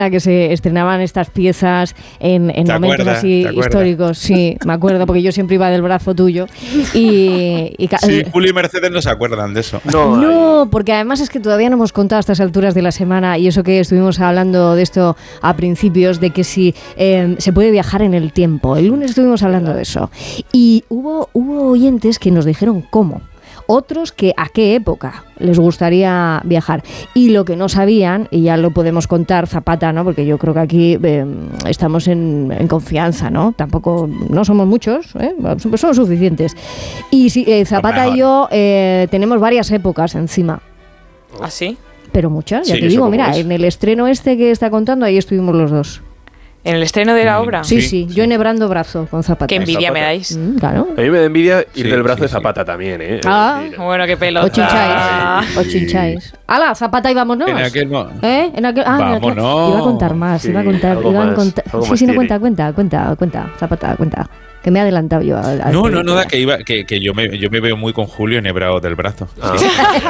que se estrenaban estas piezas en momentos así históricos. Sí, me acuerdo, porque yo siempre iba del brazo tuyo. Sí, Julio y Mercedes no se acuerdan de eso. No, porque además es que todavía no hemos contado a estas alturas de la semana, y eso que estuvimos hablando de esto a principios, de que si se puede viajar en el tiempo. El lunes estuvimos hablando de eso. Y hubo oyentes que nos dijeron cómo. Otros que a qué época les gustaría viajar. Y lo que no sabían, y ya lo podemos contar, Zapata, ¿no? Porque yo creo que aquí estamos en confianza, ¿no? Tampoco, no somos muchos, somos suficientes. Y sí, Zapata y yo tenemos varias épocas encima. ¿Ah, sí? Pero muchas, ya te digo, mira, en el estreno que está contando, ahí estuvimos los dos. ¿En el estreno de la obra? Sí, yo enhebrando brazo con Zapata. Qué envidia me dais. Claro. A mí me da envidia ir del brazo de Zapata también, ¿eh? Bueno, qué pelota. O chincháis. ¡Hala, Zapata y vámonos! En aquel no. En aquel, vámonos. Iba a contar más, iba a contar. Sí, no, cuenta, Zapata, cuenta. Que me he adelantado yo. No, que yo me veo muy con Julio enhebrado del brazo. Sí.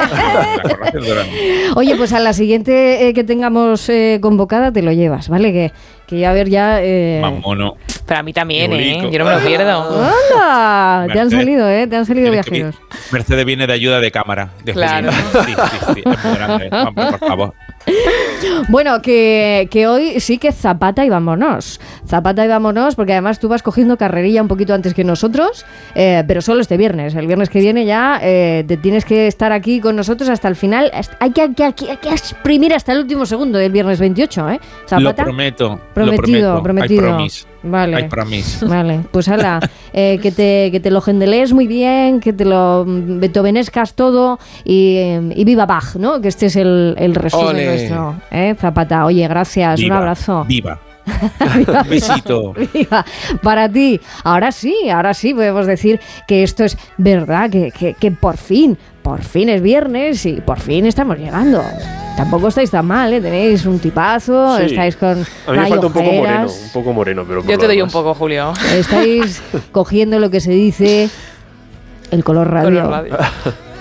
Oye, pues a la siguiente que tengamos convocada te lo llevas, ¿vale? Que ya ver ya... Vámonos. Pero a mí también, yo no me lo pierdo. ¡Anda! Te han salido viajeros. Mercedes viene de ayuda de cámara. Claro. Sí, es muy grande. Vamos, por favor. Bueno, que hoy sí que Zapata y vámonos. Zapata y vámonos, porque además tú vas cogiendo carrerilla un poquito antes que nosotros, pero solo este viernes. El viernes que viene ya te tienes que estar aquí con nosotros hasta el final. Hay que exprimir hasta el último segundo del viernes 28, ¿eh? Zapata. Lo prometo. Prometido. I promise. Vale, pues hala, que te lo gendelees muy bien, que te lo beethovenescas todo y viva Bach, ¿no? Que este es el resumen nuestro, Zapata. Oye, gracias, un abrazo. Viva. Un besito. Viva. Para ti. Ahora sí podemos decir que esto es verdad, que por fin es viernes y por fin estamos llegando. Tampoco estáis tan mal, tenéis un tipazo, estáis con... A mí me falta un poco moreno, pero... Yo te doy un poco, Julio. Estáis cogiendo lo que se dice el color radio.